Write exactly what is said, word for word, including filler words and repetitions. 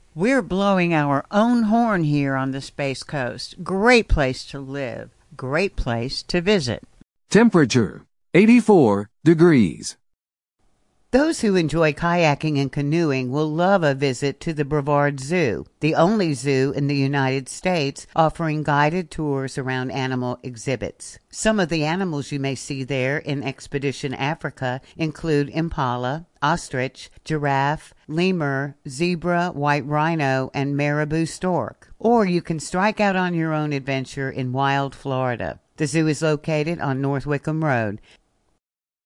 We're blowing our own horn here on the Space Coast. Great place to live. Great place to visit. Temperature, eighty-four degrees. Those who enjoy kayaking and canoeing will love a visit to the Brevard Zoo, the only zoo in the United States offering guided tours around animal exhibits. Some of the animals you may see there in Expedition Africa include impala, ostrich, giraffe, lemur, zebra, white rhino, and marabou stork. Or you can strike out on your own adventure in wild Florida. The zoo is located on North Wickham Road.